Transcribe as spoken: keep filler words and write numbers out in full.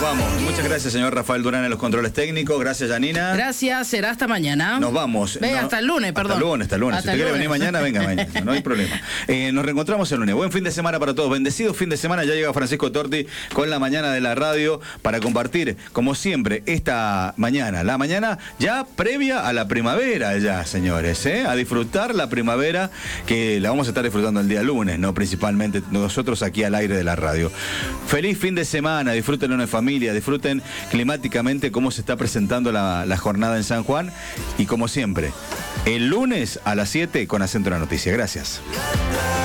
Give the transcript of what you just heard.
vamos. Muchas gracias, señor Rafael Durán, en los controles técnicos. Gracias, Janina. Gracias, será hasta mañana. Nos vamos. Venga, no, hasta el lunes, perdón. Hasta el lunes, hasta el lunes. Hasta si usted quiere lunes. venir mañana, venga mañana. No hay problema. Eh, nos reencontramos el lunes. Buen fin de semana para todos. Bendecido fin de semana. Ya llega Francisco Torti con la mañana de la radio para compartir, como siempre, esta mañana. La mañana ya previa a la primavera, ya, señores. ¿eh? A disfrutar la primavera, que la vamos a estar disfrutando el día lunes, no principalmente nosotros aquí al aire de la radio. Feliz fin de semana. Disfrútenlo en familia. Disfruten climáticamente cómo se está presentando la, la jornada en San Juan. Y como siempre, el lunes a las siete con Acento en la Noticia. Gracias.